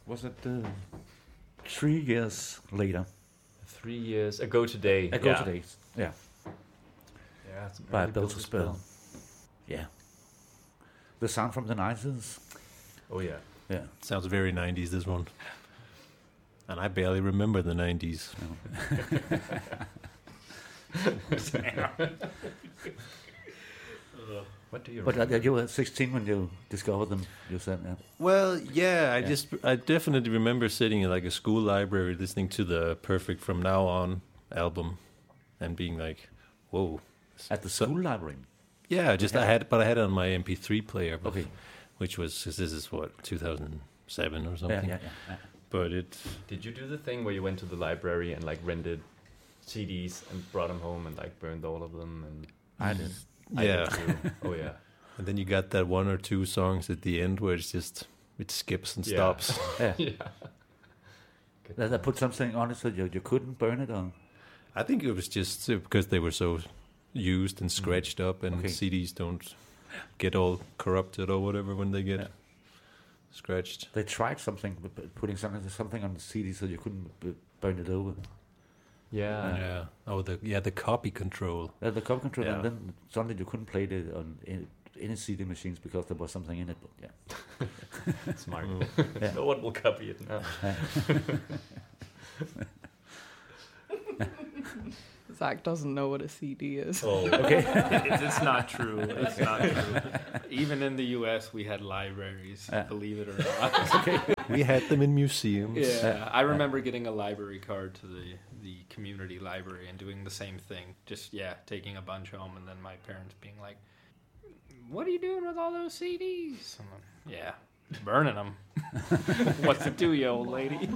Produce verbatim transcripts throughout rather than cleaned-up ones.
Was it uh, three years later? Three years ago today. Ago yeah. today, yeah. Yeah, it's By early Built Built to to Spill. Spill. Yeah. The sound from the nineties. Oh yeah. Yeah. Sounds very nineties, this one. And I barely remember the nineties. What do you But remember? uh, you were sixteen when you discovered them, you said, yeah. Well, yeah, I Yeah. just I definitely remember sitting in like a school library listening to the Perfect From Now On album and being like, whoa. At the So- school library. Yeah, just I Yeah. had but I had it on my M P three player. but- Okay. Which was 'cause this is what two thousand seven or Yeah, something. yeah, yeah, yeah. But it Did you do the thing where you went to the library and like rented C Ds and brought them home and like burned all of them? And I did. I yeah. did too. Oh yeah. And then you got that one or two songs at the end where it's just it skips and Yeah. stops. Yeah. Yeah. That I put something on it so you, you couldn't burn it, or I think it was just uh, because they were so used and scratched up, and Okay. C Ds don't get all corrupted or whatever when they get Yeah. scratched. they tried something, with p- putting something something on the C D so you couldn't b- burn it over. Yeah. Yeah. Oh, the yeah the copy control. Uh, the copy control, Yeah. and then suddenly you couldn't play it on any, any C D machines because there was something in it. But yeah, Smart. Mm. Yeah. No one will copy it now. Zach doesn't know what a C D is. Oh. okay. it's, it's not true. It's not true. Even in the U S, we had libraries, Yeah. believe it or not. We had them in museums. Yeah, I remember getting a library card to the, the community library and doing the same thing. Just, yeah, taking a bunch home, and then my parents being like, what are you doing with all those C Ds? I'm like, yeah, burning them. What's it do, you old lady?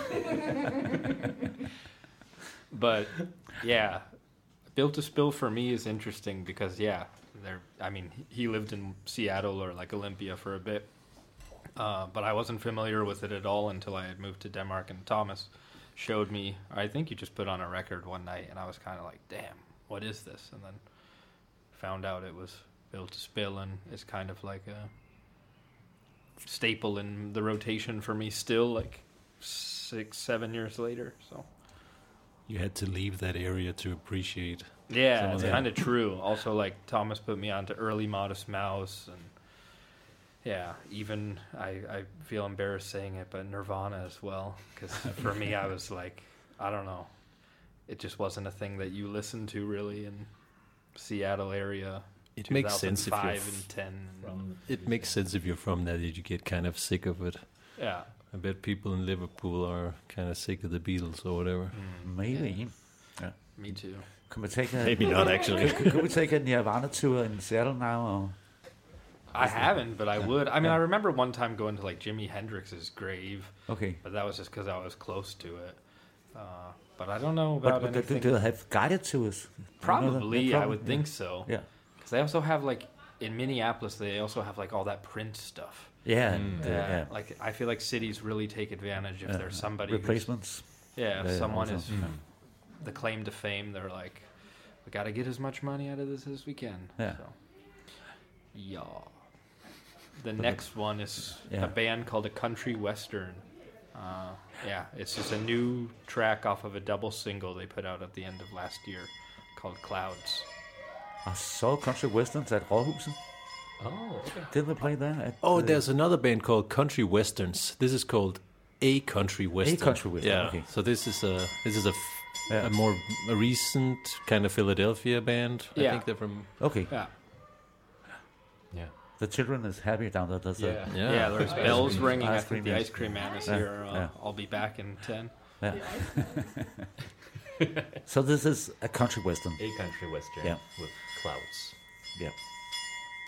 But, yeah, Built to Spill for me is interesting because, yeah, they're, I mean, he lived in Seattle or like Olympia for a bit. Uh, but I wasn't familiar with it at all until I had moved to Denmark, and Thomas showed me, I think you just put on a record one night, and I was kind of like, damn, what is this? And then found out it was Built to Spill, and it's kind of like a staple in the rotation for me still, like six, seven years later. So You had to leave that area to appreciate. some yeah, of it's that. kind of true. Also, like Thomas put me onto early Modest Mouse, and yeah, even I, I feel embarrassed saying it, but Nirvana as well. Because for me, I was like, I don't know, it just wasn't a thing that you listened to really in Seattle area. It makes sense if you're five f- and ten. And, It makes sense if you're from there that you get kind of sick of it. yeah, I bet people in Liverpool are kind of sick of the Beatles or whatever. Maybe. me too. Can we take a Maybe not actually. could, could we take a Nirvana tour in Seattle now? Or? I haven't, but I would. I mean, I remember one time going to like Jimi Hendrix's grave, Okay. but that was just because I was close to it. Uh, but I don't know But, about but do, anything. do they have guided tours? Do you know that? Probably, Yeah, I would yeah. think so. Yeah. Because they also have like in Minneapolis, they also have like all that Prince stuff. Yeah. Mm. and, uh, Yeah, yeah. like I feel like cities really take advantage if Uh, there's somebody. who's- replacements. Yeah, if Yeah, someone also. is the claim to fame, they're like, we got to get as much money out of this as we can. Yeah. So, yeah. The next one is Yeah. a band called a Country Western. Uh, yeah, it's just a new track off of a double single they put out at the end of last year called Clouds. I saw Country Westerns at Rådhuset. Oh, okay. Didn't they play there? At, Oh, uh, there's another band called Country Westerns. This is called A Country Western. Country Western, Yeah. okay. So this is a this is a, f- Yeah. a more a recent kind of Philadelphia band. I Yeah. think they're from. Okay. Yeah. Yeah. The children is happy down there. That's Yeah. A, Yeah. Yeah, there's Ice bells cream. ringing. I Ice think cream, the yes. ice cream man is Yeah, here. Uh, yeah. I'll be back in ten. yeah. so this is a country western. A country western Yeah. with clouds. Yeah.